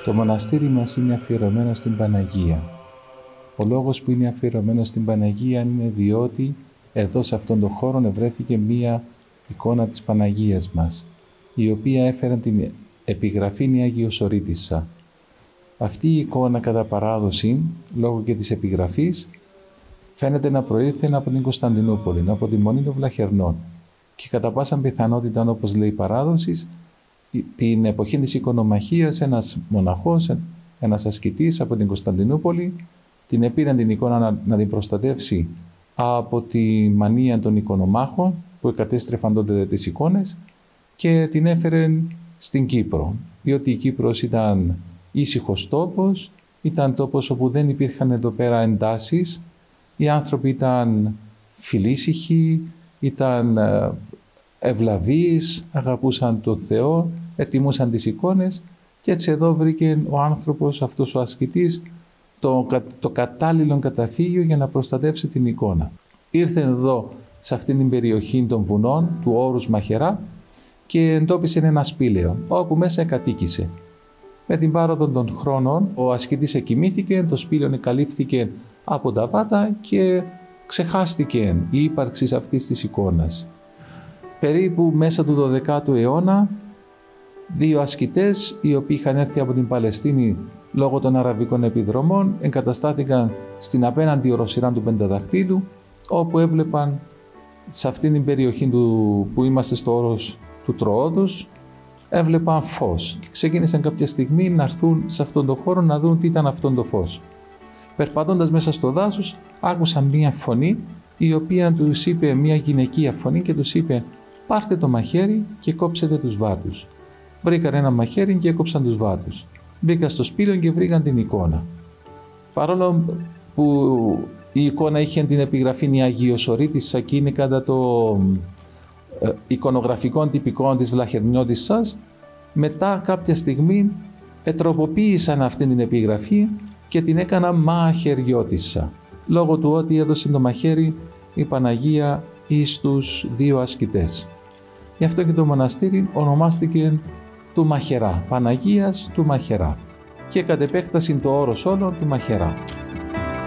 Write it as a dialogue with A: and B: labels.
A: Το μοναστήρι μας είναι αφιερωμένο στην Παναγία. Ο λόγος που είναι αφιερωμένο στην Παναγία είναι διότι εδώ σε αυτόν τον χώρο ευρέθηκε μία εικόνα της Παναγίας μας, η οποία έφερε την επιγραφή η Αγιοσορίτισσα. Αυτή η εικόνα κατά παράδοση, λόγω και της επιγραφής, φαίνεται να προήλθε από την Κωνσταντινούπολη, από τη Μονή των Βλαχερνών. Και κατά πάσα πιθανότητα, όπως λέει η παράδοση, την εποχή της οικονομαχίας ένας μοναχός, ένας ασκητής από την Κωνσταντινούπολη, την επήραν την εικόνα να την προστατεύσει από τη μανία των οικονομάχων που εκατέστρεφαν τότε τις εικόνες και την έφερε στην Κύπρο, διότι η Κύπρος ήταν ήσυχος τόπος, ήταν τόπος όπου δεν υπήρχαν εδώ πέρα εντάσεις, οι άνθρωποι ήταν φιλήσυχοι, ήταν ευλαβείς, αγαπούσαν τον Θεό, ετιμούσαν τις εικόνες και έτσι εδώ βρήκε ο άνθρωπος, αυτός ο ασκητής, το κατάλληλο καταφύγιο για να προστατεύσει την εικόνα. Ήρθε εδώ, σε αυτήν την περιοχή των βουνών, του όρους Μαχαιρά και εντόπισε ένα σπήλαιο, όπου μέσα κατοίκησε. Με την πάροδο των χρόνων, ο ασκητής εκοιμήθηκε, το σπήλαιο εκαλύφθηκε από τα βάτα και ξεχάστηκε η ύπαρξη αυτής της εικόνας. Περίπου μέσα του 12ου αιώνα, δύο ασκητές, οι οποίοι είχαν έρθει από την Παλαιστίνη λόγω των αραβικών επιδρομών, εγκαταστάθηκαν στην απέναντι οροσειρά του Πενταδαχτύλου, όπου έβλεπαν σε αυτήν την περιοχή που είμαστε στο όρος του Τροόδους, έβλεπαν φως και ξεκίνησαν κάποια στιγμή να έρθουν σε αυτόν τον χώρο να δουν τι ήταν αυτόν το φως. Περπατώντας μέσα στο δάσος, άκουσαν μία φωνή, η οποία τους είπε, μία γυναικεία φωνή, και τους είπε: «Πάρτε το μαχαίρι και κόψετε τους βάτους». Βρήκαν ένα μαχαίρι και έκοψαν τους βάτους. Μπήκαν στο σπήλαιο και βρήκαν την εικόνα. Παρόλο που η εικόνα είχε την επιγραφή η Αγιοσορίτισσα και είναι κατά το εικονογραφικό τυπικό της Βλαχερνιώτισσας, μετά κάποια στιγμή ετροποποίησαν αυτή την επιγραφή και την έκαναν Μαχαιριώτισσα, λόγω του ότι έδωσε το μαχαίρι η Παναγία εις τους δύο ασκητές. Γι' αυτό και το μοναστήρι ονομάστηκε του Μαχαιρά, Παναγίας του Μαχαιρά, και κατ' επέκταση το όρος όλων του Μαχαιρά.